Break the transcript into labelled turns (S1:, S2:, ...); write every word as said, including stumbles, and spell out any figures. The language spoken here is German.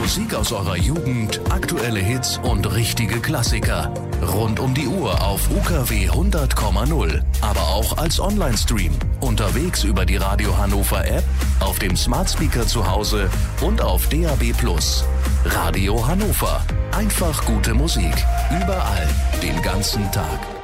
S1: Musik aus eurer Jugend, aktuelle Hits und richtige Klassiker. Rund um die Uhr auf U K W hundert Komma null. Aber auch als Online-Stream. Unterwegs über die Radio Hannover App, auf dem Smart Speaker zu Hause und auf D A B plus. Radio Hannover. Einfach gute Musik. Überall. Den ganzen Tag.